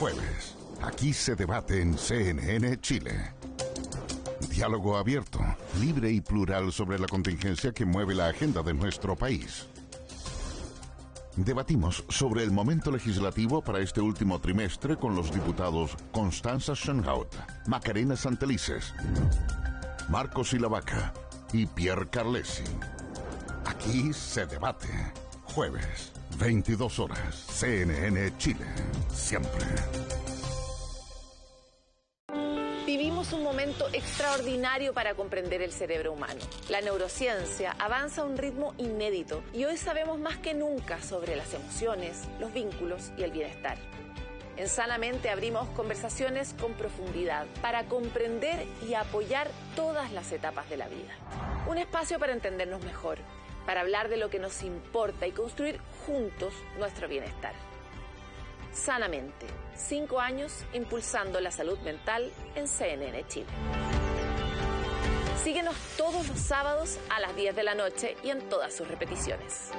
jueves. Aquí se debate en CNN Chile. Diálogo abierto, libre y plural sobre la contingencia que mueve la agenda de nuestro país. Debatimos sobre el momento legislativo para este último trimestre con los diputados Constanza Schönhaut, Macarena Santelices, Marcos Ilavaca y Pierre Carlesi. Aquí se debate. Jueves, 22 horas, CNN Chile. Siempre. Vivimos un momento extraordinario para comprender el cerebro humano. La neurociencia avanza a un ritmo inédito y hoy sabemos más que nunca sobre las emociones, los vínculos y el bienestar. En Sanamente abrimos conversaciones con profundidad para comprender y apoyar todas las etapas de la vida. Un espacio para entendernos mejor, para hablar de lo que nos importa y construir juntos nuestro bienestar. Sanamente, 5 años impulsando la salud mental en CNN Chile. Síguenos todos los sábados a las 10 de la noche y en todas sus repeticiones.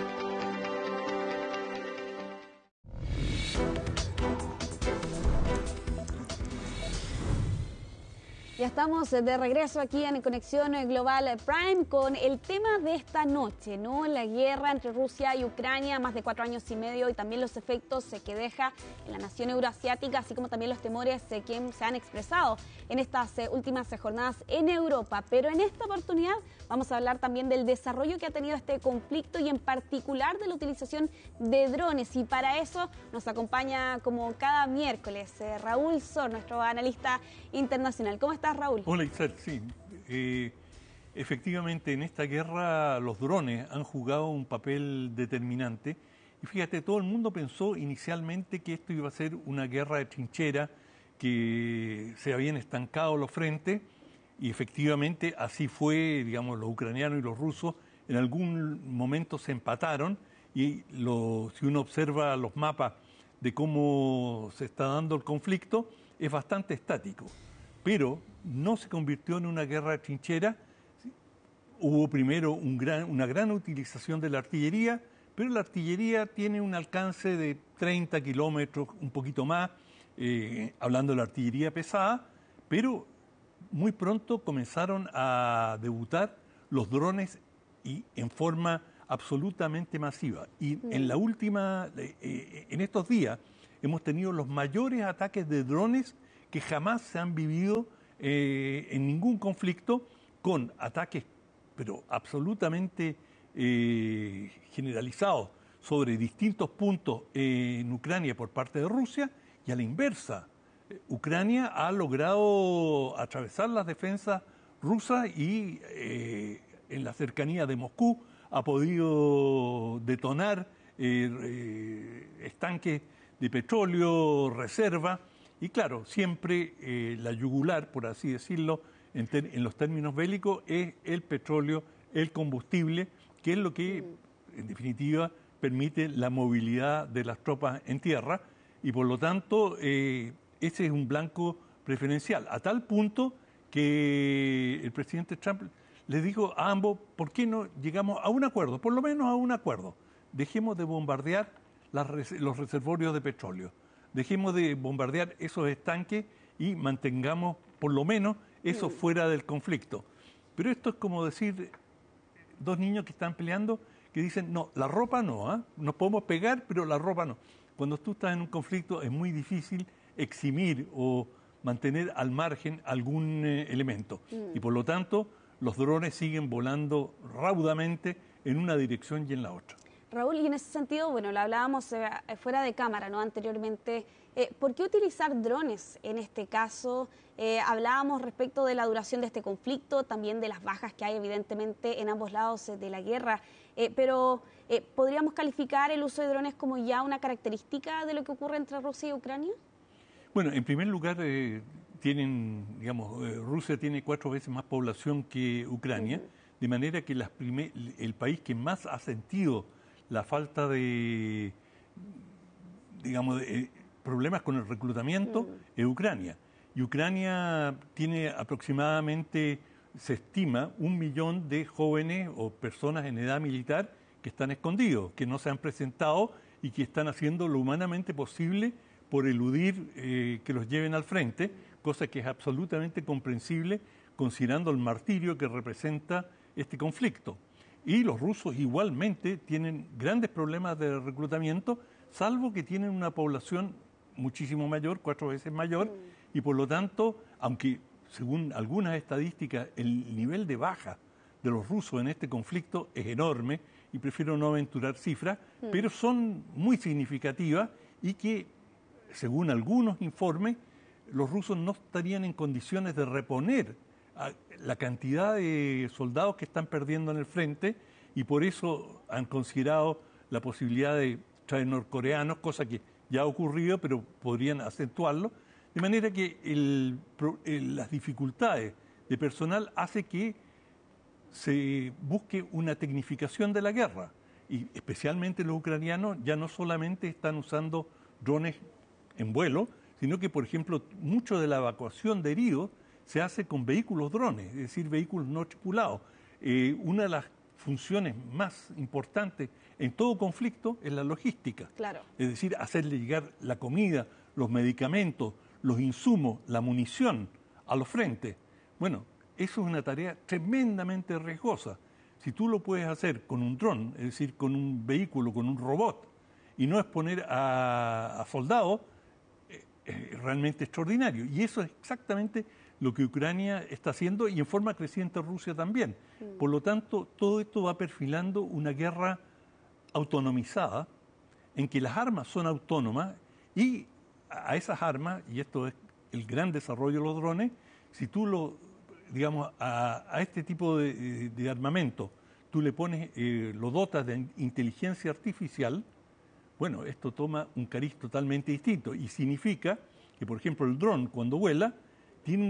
Ya estamos de regreso aquí en Conexión Global Prime con el tema de esta noche, ¿no? La guerra entre Rusia y Ucrania, más de 4 años y medio, y también los efectos que deja en la nación euroasiática, así como también los temores que se han expresado en estas últimas jornadas en Europa. Pero en esta oportunidad vamos a hablar también del desarrollo que ha tenido este conflicto y en particular de la utilización de drones. Y para eso nos acompaña como cada miércoles Raúl Sor, nuestro analista internacional. ¿Cómo estás, Raúl? Hola, Isabel, sí. Efectivamente, en esta guerra los drones han jugado un papel determinante. Y fíjate, todo el mundo pensó inicialmente que esto iba a ser una guerra de trinchera, que se habían estancado los frentes, y efectivamente así fue. Digamos, los ucranianos y los rusos en algún momento se empataron, y si uno observa los mapas de cómo se está dando el conflicto, es bastante estático. Pero no se convirtió en una guerra de trinchera. Hubo primero una gran utilización de la artillería, pero la artillería tiene un alcance de 30 kilómetros, un poquito más, hablando de la artillería pesada, pero muy pronto comenzaron a debutar los drones y en forma absolutamente masiva. Y en estos días hemos tenido los mayores ataques de drones que jamás se han vivido en ningún conflicto, con ataques pero absolutamente generalizados sobre distintos puntos en Ucrania por parte de Rusia, y a la inversa. Ucrania ha logrado atravesar las defensas rusas y en la cercanía de Moscú ha podido detonar estanques de petróleo, reserva. Y claro, siempre la yugular, por así decirlo, en los términos bélicos, es el petróleo, el combustible, que es lo que, en definitiva, permite la movilidad de las tropas en tierra, y por lo tanto, ese es un blanco preferencial, a tal punto que el presidente Trump le dijo a ambos: ¿por qué no llegamos a un acuerdo? Por lo menos a un acuerdo. Dejemos de bombardear los reservorios de petróleo. Dejemos de bombardear esos estanques y mantengamos por lo menos eso fuera del conflicto. Pero esto es como decir dos niños que están peleando, que dicen: no, la ropa no, nos podemos pegar, pero la ropa no. Cuando tú estás en un conflicto es muy difícil eximir o mantener al margen algún elemento. Y por lo tanto, los drones siguen volando raudamente en una dirección y en la otra. Raúl, y en ese sentido, bueno, lo hablábamos fuera de cámara, ¿no? Anteriormente, ¿por qué utilizar drones en este caso? Hablábamos respecto de la duración de este conflicto, también de las bajas que hay evidentemente en ambos lados de la guerra, pero ¿podríamos calificar el uso de drones como ya una característica de lo que ocurre entre Rusia y Ucrania? Bueno, en primer lugar, Rusia tiene 4 veces más población que Ucrania, de manera que el país que más ha sentido la falta de problemas con el reclutamiento es Ucrania. Y Ucrania tiene aproximadamente, se estima, 1 millón de jóvenes o personas en edad militar que están escondidos, que no se han presentado y que están haciendo lo humanamente posible por eludir que los lleven al frente, cosa que es absolutamente comprensible considerando el martirio que representa este conflicto. Y los rusos igualmente tienen grandes problemas de reclutamiento, salvo que tienen una población muchísimo mayor, 4 veces mayor, y por lo tanto, aunque según algunas estadísticas el nivel de baja de los rusos en este conflicto es enorme, y prefiero no aventurar cifras, pero son muy significativas y que, según algunos informes, los rusos no estarían en condiciones de reponer la cantidad de soldados que están perdiendo en el frente, y por eso han considerado la posibilidad de traer norcoreanos, cosa que ya ha ocurrido, pero podrían acentuarlo, de manera que las dificultades de personal hace que se busque una tecnificación de la guerra, y especialmente los ucranianos ya no solamente están usando drones en vuelo, sino que, por ejemplo, mucho de la evacuación de heridos se hace con vehículos drones, es decir, vehículos no tripulados. Una de las funciones más importantes en todo conflicto es la logística. Claro. Es decir, hacerle llegar la comida, los medicamentos, los insumos, la munición a los frentes. Bueno, eso es una tarea tremendamente riesgosa. Si tú lo puedes hacer con un dron, es decir, con un vehículo, con un robot, y no exponer a soldados, es realmente extraordinario. Y eso es exactamente lo que Ucrania está haciendo, y en forma creciente Rusia también. Por lo tanto, todo esto va perfilando una guerra autonomizada, en que las armas son autónomas, y a esas armas, y esto es el gran desarrollo de los drones, si tú a este tipo de armamento, tú le pones, lo dotas de inteligencia artificial, bueno, esto toma un cariz totalmente distinto, y significa que, por ejemplo, el dron cuando vuela tiene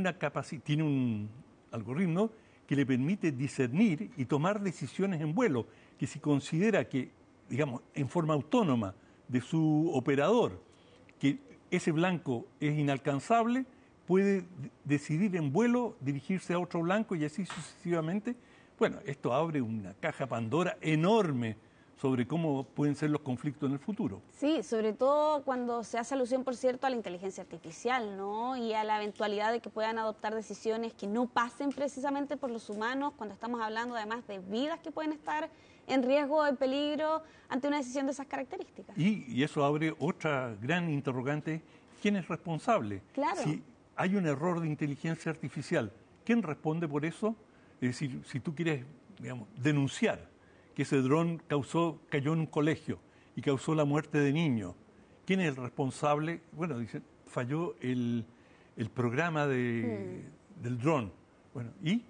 un algoritmo que le permite discernir y tomar decisiones en vuelo, que si considera que, en forma autónoma de su operador, que ese blanco es inalcanzable, puede decidir en vuelo dirigirse a otro blanco y así sucesivamente. Bueno, esto abre una caja Pandora enorme sobre cómo pueden ser los conflictos en el futuro. Sí, sobre todo cuando se hace alusión, por cierto, a la inteligencia artificial, ¿no? Y a la eventualidad de que puedan adoptar decisiones que no pasen precisamente por los humanos, cuando estamos hablando además de vidas que pueden estar en riesgo, en peligro, ante una decisión de esas características. Y eso abre otra gran interrogante: ¿quién es responsable? Claro. Si hay un error de inteligencia artificial, ¿quién responde por eso? Es decir, si tú quieres, denunciar que ese dron cayó en un colegio y causó la muerte de niños, ¿quién es el responsable? Bueno, dicen, falló el programa del dron. Bueno, ¿y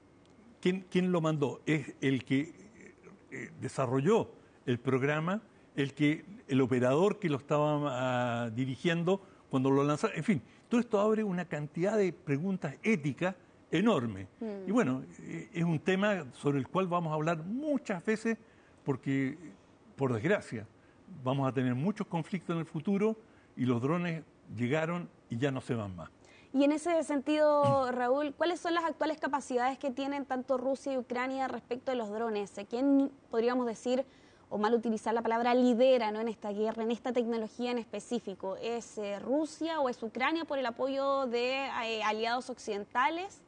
quién lo mandó? Es el que desarrolló el programa, el operador que lo estaba dirigiendo cuando lo lanzaron. En fin, todo esto abre una cantidad de preguntas éticas enorme. Y bueno, es un tema sobre el cual vamos a hablar muchas veces porque, por desgracia, vamos a tener muchos conflictos en el futuro y los drones llegaron y ya no se van más. Y en ese sentido, Raúl, ¿cuáles son las actuales capacidades que tienen tanto Rusia y Ucrania respecto de los drones? ¿Quién, podríamos decir, o mal utilizar la palabra, lidera, ¿no?, en esta guerra, en esta tecnología en específico? ¿Es Rusia o es Ucrania por el apoyo de aliados occidentales?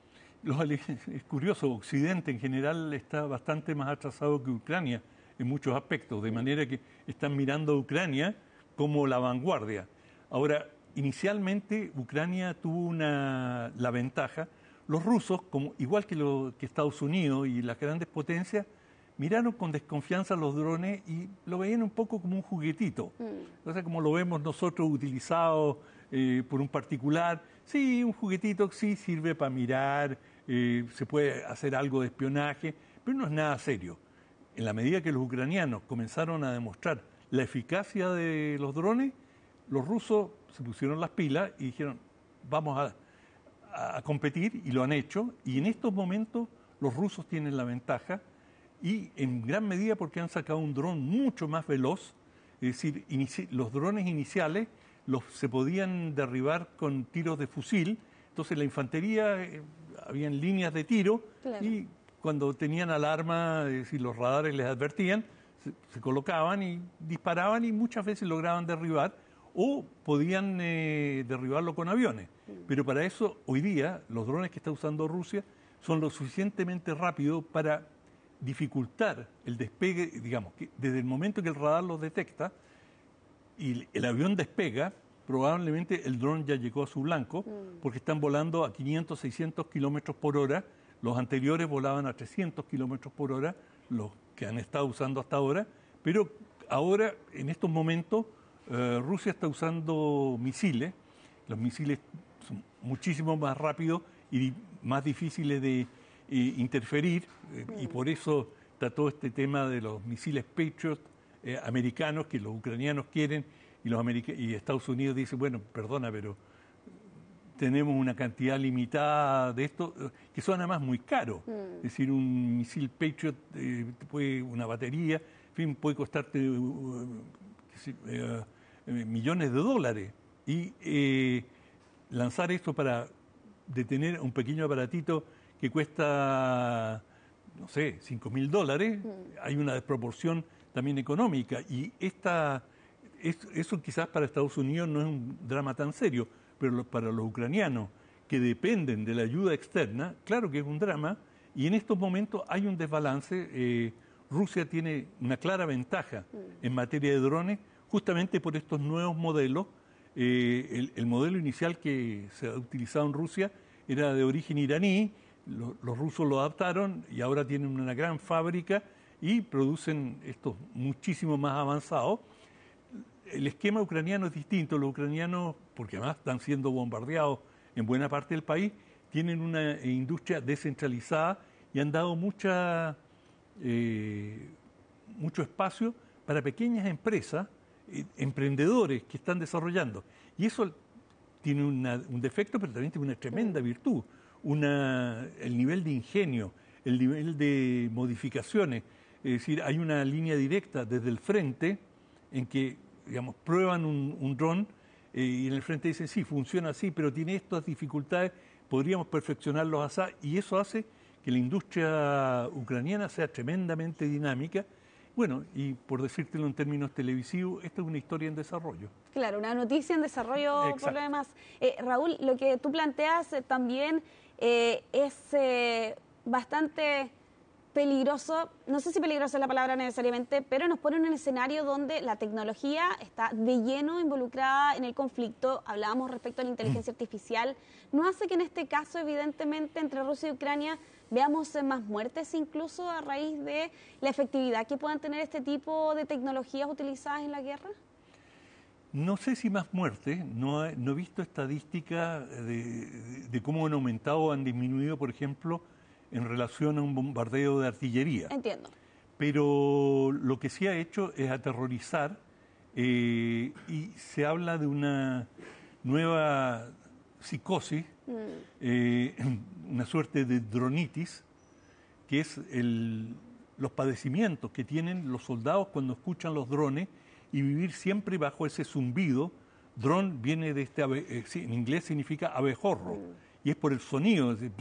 Es curioso, Occidente en general está bastante más atrasado que Ucrania en muchos aspectos, de manera que están mirando a Ucrania como la vanguardia. Ahora, inicialmente Ucrania tuvo la ventaja. Los rusos, igual que Estados Unidos y las grandes potencias, miraron con desconfianza los drones y lo veían un poco como un juguetito. O sea, como lo vemos nosotros utilizado por un particular. Sí, un juguetito sí sirve para mirar, se puede hacer algo de espionaje, pero no es nada serio. En la medida que los ucranianos comenzaron a demostrar la eficacia de los drones, los rusos se pusieron las pilas y dijeron, vamos a competir, y lo han hecho. Y en estos momentos los rusos tienen la ventaja, y en gran medida porque han sacado un dron mucho más veloz. Es decir, los drones iniciales se podían derribar con tiros de fusil. Entonces la infantería, habían líneas de tiro, claro, y cuando tenían alarma, es decir, los radares les advertían, se colocaban y disparaban y muchas veces lograban derribar. o podían derribarlo con aviones. Pero para eso, hoy día, los drones que está usando Rusia son lo suficientemente rápidos para dificultar el despegue, digamos, que desde el momento que el radar los detecta y el avión despega, probablemente el dron ya llegó a su blanco, porque están volando a 500, 600 kilómetros por hora. Los anteriores volaban a 300 kilómetros por hora, los que han estado usando hasta ahora, pero ahora, en estos momentos, Rusia está usando misiles. Los misiles son muchísimo más rápidos y más difíciles de interferir, y por eso está todo este tema de los misiles Patriot americanos que los ucranianos quieren, y Estados Unidos dice, bueno, perdona, pero tenemos una cantidad limitada de esto, que son además muy caros. Es decir, un misil Patriot, una batería, en fin, puede costarte millones de dólares. Y lanzar esto para detener un pequeño aparatito que cuesta, no sé, $5.000, hay una desproporción también económica. Y eso quizás para Estados Unidos no es un drama tan serio, pero para los ucranianos que dependen de la ayuda externa, claro que es un drama, y en estos momentos hay un desbalance. Rusia tiene una clara ventaja en materia de drones, justamente por estos nuevos modelos. El modelo inicial que se ha utilizado en Rusia era de origen iraní, los rusos lo adaptaron y ahora tienen una gran fábrica y producen estos muchísimo más avanzados. El esquema ucraniano es distinto. Los ucranianos, porque además están siendo bombardeados en buena parte del país, tienen una industria descentralizada y han dado mucho espacio para pequeñas empresas, emprendedores que están desarrollando. Y eso tiene un defecto, pero también tiene una tremenda virtud. El nivel de ingenio, el nivel de modificaciones. Es decir, hay una línea directa desde el frente en que, digamos, prueban un dron y en el frente dicen, sí, funciona así, pero tiene estas dificultades, podríamos perfeccionarlos así, y eso hace que la industria ucraniana sea tremendamente dinámica. Bueno, y por decírtelo en términos televisivos, esta es una historia en desarrollo. Claro, una noticia en desarrollo. Exacto. Por lo demás. Raúl, lo que tú planteas también es bastante peligroso, no sé si peligroso es la palabra necesariamente, pero nos pone en un escenario donde la tecnología está de lleno involucrada en el conflicto. Hablábamos respecto a la inteligencia artificial. ¿No hace que en este caso, evidentemente, entre Rusia y Ucrania veamos más muertes incluso a raíz de la efectividad que puedan tener este tipo de tecnologías utilizadas en la guerra? No sé si más muertes, no he visto estadísticas de cómo han aumentado o han disminuido, por ejemplo, en relación a un bombardeo de artillería. Entiendo. Pero lo que sí ha hecho es aterrorizar, y se habla de una nueva psicosis, una suerte de dronitis, que es los padecimientos que tienen los soldados cuando escuchan los drones y vivir siempre bajo ese zumbido. Dron viene de en inglés significa abejorro, y es por el sonido, es decir,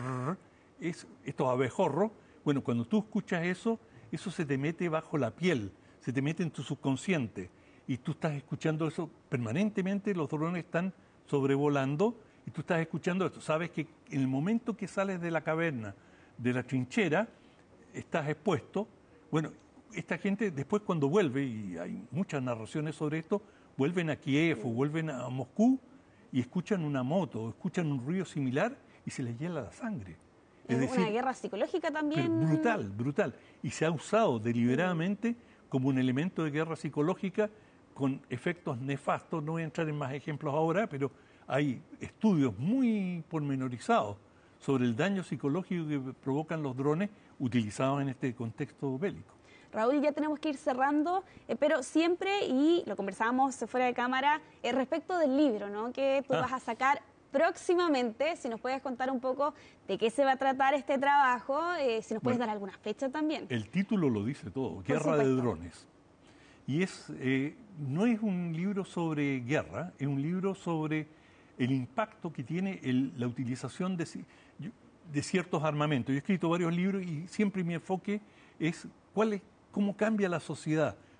estos abejorros. Bueno, cuando tú escuchas eso se te mete bajo la piel, se te mete en tu subconsciente, y tú estás escuchando eso permanentemente. Los drones están sobrevolando y tú estás escuchando esto. Sabes que en el momento que sales de la caverna, de la trinchera, estás expuesto. Bueno, esta gente después cuando vuelve, y hay muchas narraciones sobre esto, vuelven a Kiev o vuelven a Moscú y escuchan una moto, o escuchan un ruido similar y se les hiela la sangre. Es decir, una guerra psicológica también. Brutal, brutal. Y se ha usado deliberadamente como un elemento de guerra psicológica con efectos nefastos. No voy a entrar en más ejemplos ahora, pero hay estudios muy pormenorizados sobre el daño psicológico que provocan los drones utilizados en este contexto bélico. Raúl, ya tenemos que ir cerrando, pero siempre, y lo conversábamos fuera de cámara, respecto del libro, ¿no?, que tú vas a sacar próximamente. Si nos puedes contar un poco de qué se va a tratar este trabajo, si nos puedes dar alguna fecha también. El título lo dice todo, Guerra de Drones. Y no es un libro sobre guerra, es un libro sobre el impacto que tiene la utilización de ciertos armamentos. Yo he escrito varios libros y siempre mi enfoque es cómo cambia la sociedad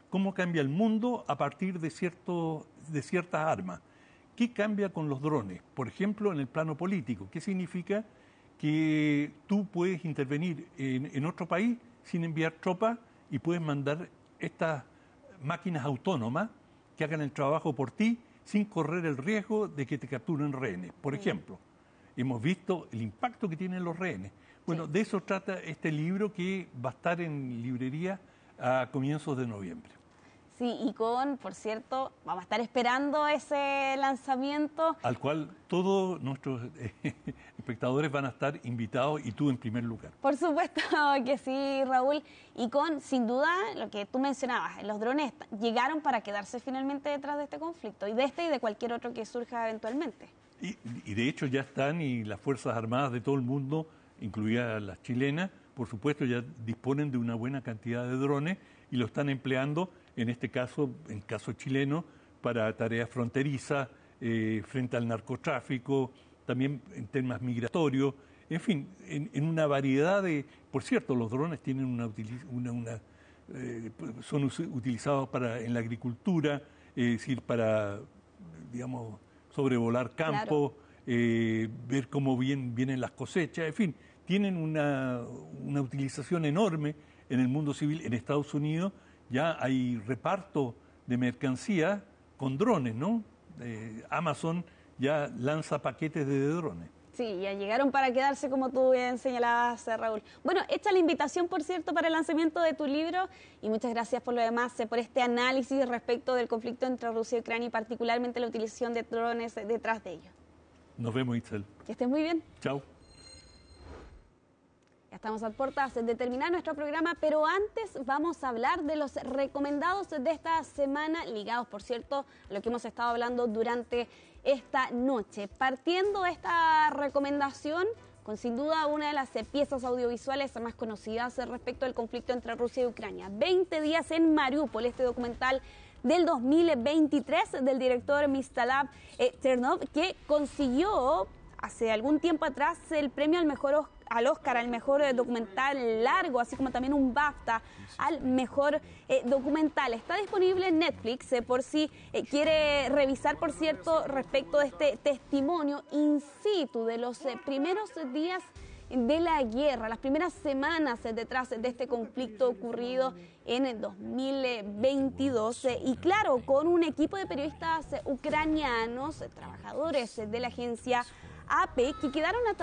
cómo cambia el mundo a partir de ciertas armas. ¿Qué cambia con los drones? Por ejemplo, en el plano político. ¿Qué significa? Que tú puedes intervenir en otro país sin enviar tropas y puedes mandar estas máquinas autónomas que hagan el trabajo por ti sin correr el riesgo de que te capturen rehenes. Por ejemplo, hemos visto el impacto que tienen los rehenes. Bueno, de eso trata este libro, que va a estar en librería a comienzos de noviembre. Sí, y por cierto, vamos a estar esperando ese lanzamiento. Al cual todos nuestros espectadores van a estar invitados, y tú en primer lugar. Por supuesto que sí, Raúl. Y sin duda, lo que tú mencionabas, los drones llegaron para quedarse finalmente detrás de este conflicto, y de cualquier otro que surja eventualmente. Y de hecho ya están, y las Fuerzas Armadas de todo el mundo, incluidas las chilenas, por supuesto, ya disponen de una buena cantidad de drones y lo están empleando, en este caso, en caso chileno, para tareas fronterizas, frente al narcotráfico, también en temas migratorios, en fin, en una variedad de... Por cierto, los drones tienen son utilizados en la agricultura, es decir, para, digamos, sobrevolar campos, ver cómo vienen las cosechas, en fin, tienen una utilización enorme en el mundo civil. En Estados Unidos ya hay reparto de mercancía con drones, ¿no? Amazon ya lanza paquetes de drones. Sí, ya llegaron para quedarse, como tú bien señalabas, Raúl. Bueno, hecha la invitación, por cierto, para el lanzamiento de tu libro, y muchas gracias por lo demás, por este análisis respecto del conflicto entre Rusia y Ucrania, y particularmente la utilización de drones detrás de ellos. Nos vemos, Itzel. Que estés muy bien. Chao. Ya estamos a puertas de terminar nuestro programa, pero antes vamos a hablar de los recomendados de esta semana, ligados, por cierto, a lo que hemos estado hablando durante esta noche. Partiendo esta recomendación con sin duda una de las piezas audiovisuales más conocidas respecto al conflicto entre Rusia y Ucrania. 20 días en Mariupol, este documental del 2023 del director Mstislav Chernov, que consiguió hace algún tiempo atrás el premio al Oscar al mejor documental largo, así como también un BAFTA al mejor documental. Está disponible en Netflix, por si quiere revisar, por cierto, respecto de este testimonio in situ de los primeros días de la guerra, las primeras semanas detrás de este conflicto ocurrido en el 2022, y claro, con un equipo de periodistas ucranianos, trabajadores de la agencia AP, que quedaron